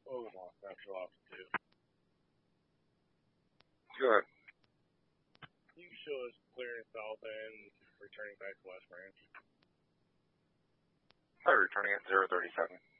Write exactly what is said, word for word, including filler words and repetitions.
Omaha, Central Office two. Go ahead. You can show us clearing south end, returning back to West Branch. Hi, returning at zero thirty-seven.